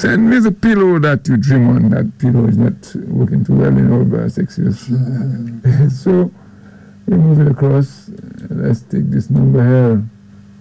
Send me the pillow that you dream on. That pillow is not working too well in over 6 years. So we move it across. Let's take this number here.